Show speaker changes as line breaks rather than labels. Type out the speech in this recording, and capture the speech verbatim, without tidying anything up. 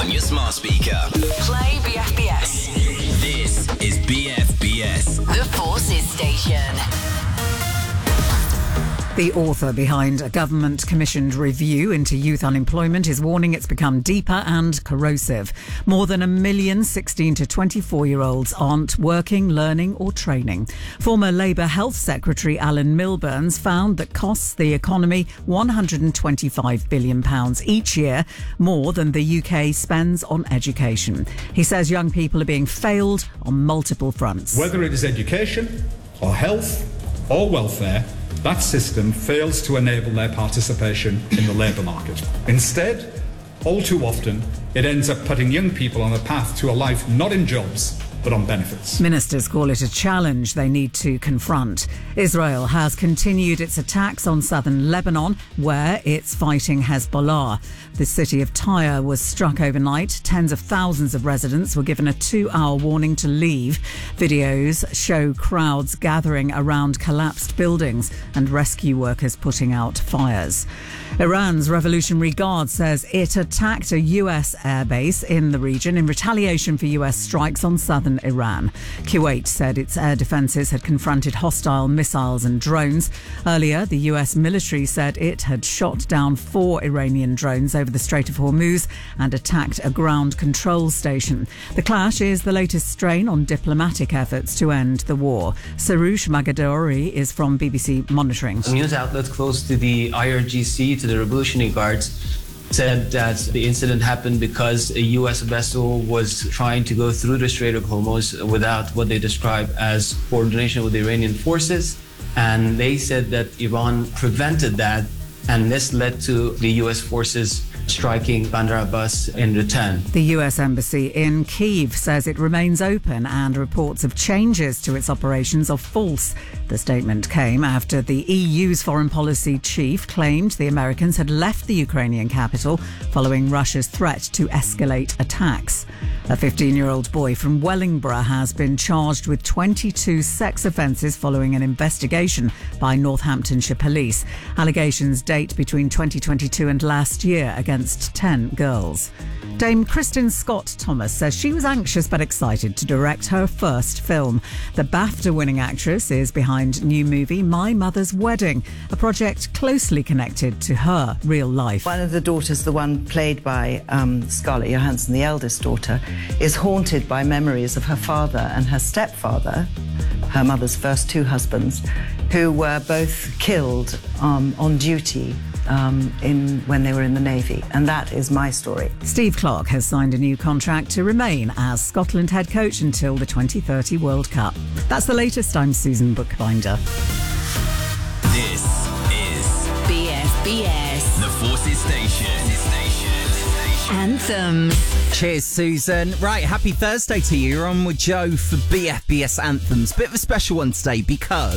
on your smart speaker.
Play B F B S.
This is B F B S.
The Forces Station.
The author behind a government-commissioned review into youth unemployment is warning it's become deeper and corrosive. More than a million sixteen to twenty-four-year-olds aren't working, learning or training. Former Labour Health Secretary Alan Milburns found that costs the economy one hundred twenty-five billion pounds each year, more than the U K spends on education. He says young people are being failed on multiple fronts.
Whether it is education or health or welfare, that system fails to enable their participation in the labour market. Instead, all too often, it ends up putting young people on a path to a life not in jobs, but on benefits.
Ministers call it a challenge they need to confront. Israel has continued its attacks on southern Lebanon, where it's fighting Hezbollah. The city of Tyre was struck overnight. Tens of thousands of residents were given a two-hour warning to leave. Videos show crowds gathering around collapsed buildings and rescue workers putting out fires. Iran's Revolutionary Guard says it attacked a U S airbase in the region in retaliation for U S strikes on southern Iran. Kuwait said its air defences had confronted hostile missiles and drones. Earlier, the U S military said it had shot down four Iranian drones over the Strait of Hormuz and attacked a ground control station. The clash is the latest strain on diplomatic efforts to end the war. Saroush Magadori is from B B C Monitoring.
A news outlet close to the I R G C, to the Revolutionary Guards, said that the incident happened because a U S vessel was trying to go through the Strait of Hormuz without what they describe as coordination with the Iranian forces. And they said that Iran prevented that, and this led to the U S forces striking Bandar Abbas in return.
The U S Embassy in Kyiv says it remains open and reports of changes to its operations are false. The statement came after the E U's foreign policy chief claimed the Americans had left the Ukrainian capital following Russia's threat to escalate attacks. A fifteen-year-old boy from Wellingborough has been charged with twenty-two sex offences following an investigation by Northamptonshire Police. Allegations date between twenty twenty-two and last year against ten girls. Dame Kristin Scott Thomas says she was anxious but excited to direct her first film. The BAFTA-winning actress is behind new movie My Mother's Wedding, a project closely connected to her real life.
One of the daughters, the one played by um, Scarlett Johansson, the eldest daughter, is haunted by memories of her father and her stepfather, her mother's first two husbands, who were both killed um, on duty Um, in when they were in the Navy, and that is my story.
Steve Clarke has signed a new contract to remain as Scotland head coach until the twenty thirty World Cup. That's the latest. I'm Susan Bookbinder.
This is
B F B S.
the Forces Station.
Anthems.
Cheers, Susan. Right, happy Thursday to you. You're on with Joe for B F B S Anthems. Bit of a special one today because